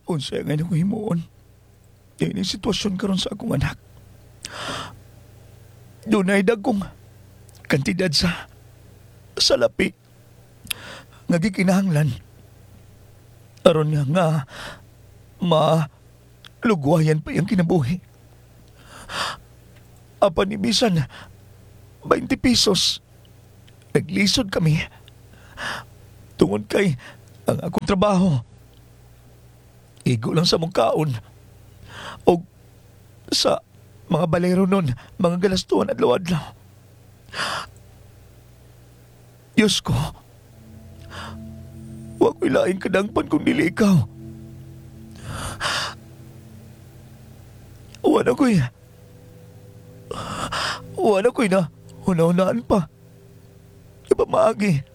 Unsa nga nang himuon? Yan ang sitwasyon karon sa akong anak. Dunay dagkong kantidad sa salapi nga gikinahanglan aron nga malugwayan pa yung kinabuhi. Apan ni bisan 20 pesos naglisod kami tungod kay ang akong trabaho igo lang sa mong kaon o sa mga balero nun, mga galastuan at adlaw. Diyos ko, wa ko'y laing kadangpan kung dili ikaw. Wala ko'y na hunahunaan pa. Iba maagi.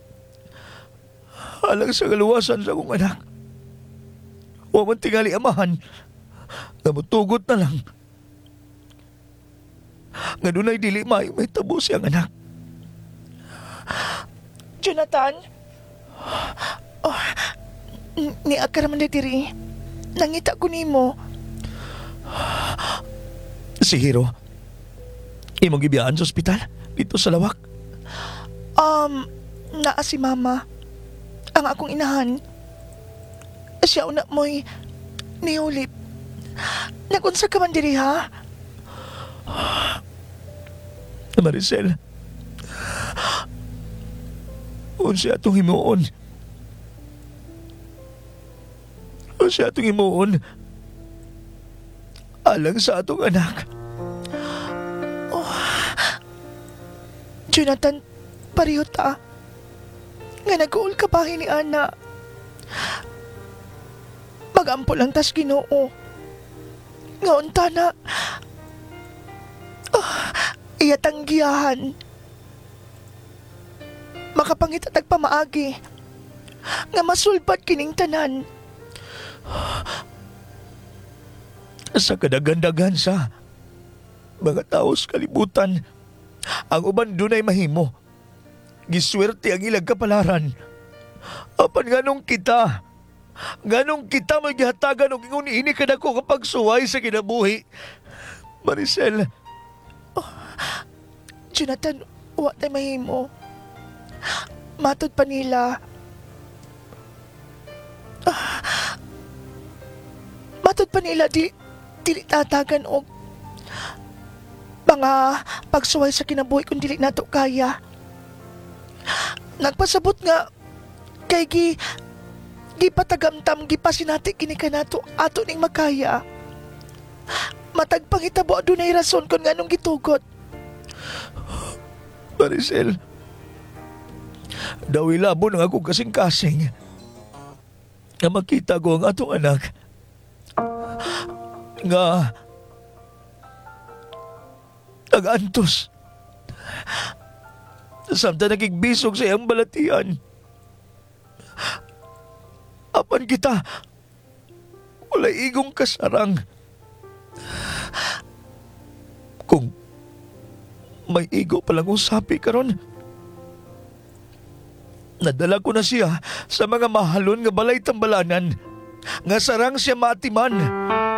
Alang sa kaluwasan sa akong anak. Wa man tingali amahan. Namutugot na lang. Nga dunay dili may tabo siyang anak. Jonathan? Oh, ni akaraman na diri. Nangita ko nimo. Si Hiro, imong gibiyaan sa ospital dito sa Lawak. Naa si mama. Ang akong inahan. Siya una mo'y niulip. Nagunsa ka man diri ha? Maricel, unsa atong himuon? Unsa atong himuon? Alang sa atong anak. Jonathan, pareho ta. Nga nag-uol ka bahay ni Ana. Magampo lang tas Ginoo. Nga unta na. Iyatang giyahan. Makapangitatag pamaagi. Nga masulbad kining tanan. Sa kadagandagan sa mga tao sa kalibutan, ang uban dunay mahimo. Giswerte ang ilang kapalaran. Apan nganong kita magyahatagan og ingon ini kadako kapag suway sa kinabuhi. Maricel, Jonathan, wa tay mahimo. Matod pa nila. Dili tatagan og mga pagsuway sa kinabuhi kung dili nato kaya. Nagpasabot nga kay gipatagamtam gipasinati kini kanato ato ning makaya. Matag pangitabo adunay rason kon nganong gitugot. Maricel, daw ilabon ang akong kasing-kasing nga makita ko ang atong anak nga nag-antos samtang nagigbisog sa iyang balatian. Apan kita walay igong kasarang. Kung may igo palang usapi karon, nadala ko na siya sa mga mahalon nga balay tambalanan nga sarang siya maatiman.